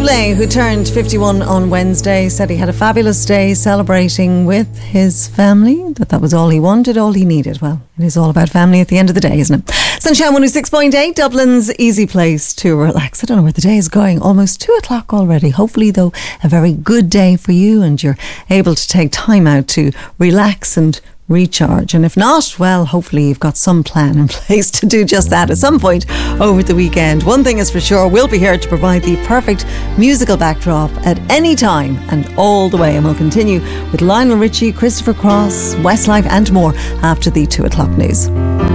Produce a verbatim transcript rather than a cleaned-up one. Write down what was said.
Bublé, who turned fifty-one on Wednesday, said he had a fabulous day celebrating with his family, that that was all he wanted, all he needed. Well, it is all about family at the end of the day, isn't it? Sunshine one oh six point eight, Dublin's easy place to relax. I don't know where the day is going. Almost two o'clock already. Hopefully, though, a very good day for you and you're able to take time out to relax and recharge. And if not, well, hopefully you've got some plan in place to do just that at some point over the weekend. One thing is for sure, we'll be here to provide the perfect musical backdrop at any time and all the way. And we'll continue with Lionel Richie, Christopher Cross, Westlife and more after the two o'clock news.